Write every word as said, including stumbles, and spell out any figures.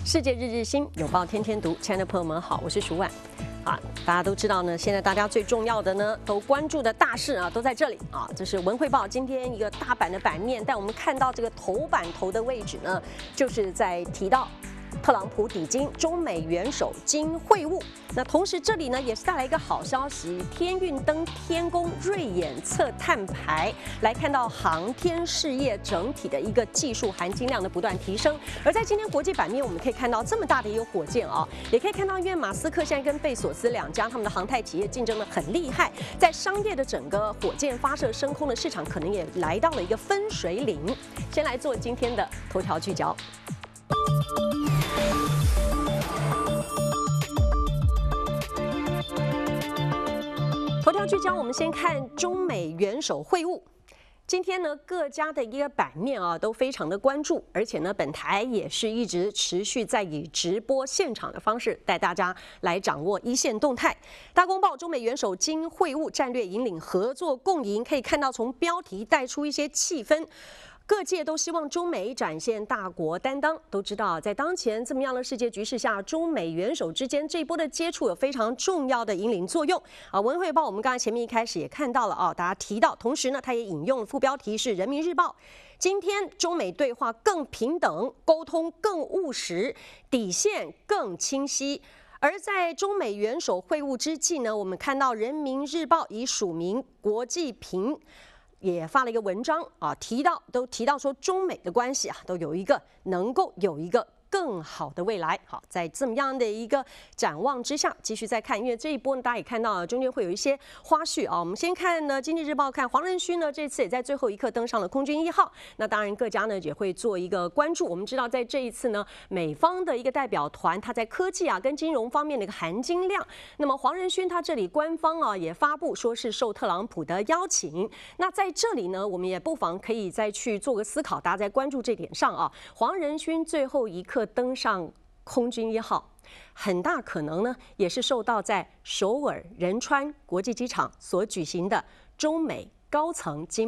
世界日日新，有报天天读。亲爱的朋友们好，我是舒婉。啊，大家都知道呢，现在大家最重要的呢，都关注的大事啊，都在这里啊。这是文汇报今天一个大版的版面，但我们看到这个头版头的位置呢，就是在提到特朗普抵京，中美元首经会晤。那同时这里呢，也是带来一个好消息，天运登天宫瑞眼测碳排，来看到航天事业整体的一个技术含金量的不断提升。而在今天国际版面，我们可以看到这么大的一个火箭啊，也可以看到，因为马斯克现在跟贝索斯两家他们的航太企业竞争得很厉害，在商业的整个火箭发射升空的市场，可能也来到了一个分水岭。先来做今天的头条聚焦。头条聚焦，我们先看中美元首会晤。今天呢，各家的一个版面啊都非常的关注，而且呢，本台也是一直持续在以直播现场的方式带大家来掌握一线动态。大公报中美元首经会晤，战略引领合作共赢，可以看到从标题带出一些气氛。各界都希望中美展现大国担当。都知道，在当前这么样的世界局势下，中美元首之间这一波的接触有非常重要的引领作用。啊，文汇报我们刚才前面一开始也看到了啊，大家提到，同时呢，他也引用了副标题是《人民日报》。今天中美对话更平等，沟通更务实，底线更清晰。而在中美元首会晤之际呢，我们看到《人民日报》以署名国际评。也发了一个文章啊，提到都提到说中美的关系啊，都有一个能够有一个更好的未来。好，在这么样的一个展望之下，继续再看，因为这一波呢，大家也看到中间会有一些花絮啊。我们先看呢，《经济日报》看黄仁勋呢，这次也在最后一刻登上了空军一号。那当然，各家呢也会做一个关注。我们知道，在这一次呢，美方的一个代表团，他在科技啊跟金融方面的一个含金量。那么黄仁勋他这里官方啊也发布说是受特朗普的邀请。那在这里呢，我们也不妨可以再去做个思考，大家在关注这点上啊，黄仁勋最后一刻登上空军一号，很大可能呢，也是受到在首尔仁川国际机场所举行的中美高层经